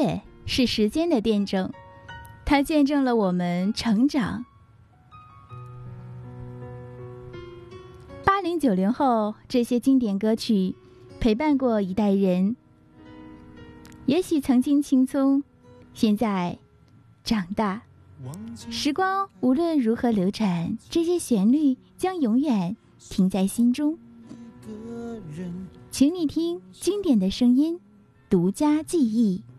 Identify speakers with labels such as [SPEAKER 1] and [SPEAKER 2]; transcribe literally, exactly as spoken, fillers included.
[SPEAKER 1] 乐是时间的见证，它见证了我们成长。八零九零后，这些经典歌曲陪伴过一代人。也许曾经青葱，现在长大。时光无论如何流转，这些旋律将永远停在心中。请你听经典的声音，独家记忆。